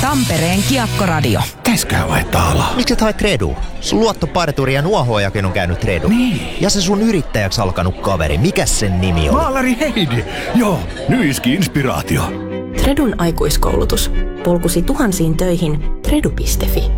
Tampereen Kiekkoradio. Käskää vaihtaa alaa. Miksi et hae Tredu? Sun luottoparturi ja nuohoojakin on käynyt Tredu. Niin. Ja se sun yrittäjäksi alkanut kaveri, mikäs sen nimi on? Maalari Heidi. Joo, nyiski inspiraatio. Tredun aikuiskoulutus. Polkusi tuhansiin töihin. Tredu.fi.